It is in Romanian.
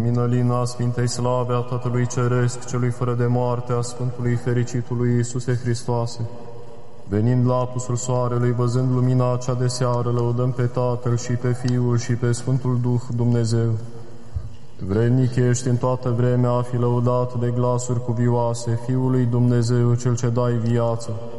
Luminălina Sfintei Slave a Tatălui Ceresc, celui fără de moarte, a Sfântului Fericitului Iisuse Hristoase, venind la apusul soarelui, văzând lumina cea de seară, lăudăm pe Tatăl și pe Fiul și pe Sfântul Duh Dumnezeu. Vrednic ești în toată vremea a fi lăudat de glasuri cuvioase, Fiul lui Dumnezeu, Cel ce dai viață.